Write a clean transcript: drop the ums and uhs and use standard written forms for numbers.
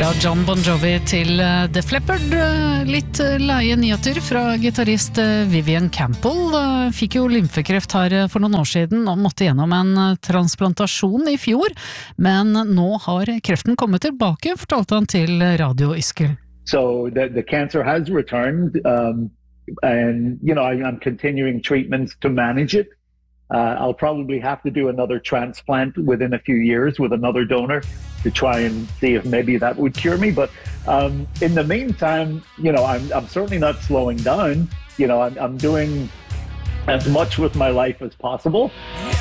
Fra John Bon Jovi til Def Leppard, litt leie nyheter fra gitarist Vivian Campbell. Fikk jo lymfekreft her for noen år siden og måtte gjennom en transplantasjon i fjor, men nå har kreften kommet tilbake, fortalte han til Radio Yskel. So the cancer has returned, and I'm continuing treatments to manage it. I'll probably have to do another transplant within a few years with another donor to try and see if maybe that would cure me. But in the meantime, I'm certainly not slowing down. I'm doing as much with my life as possible.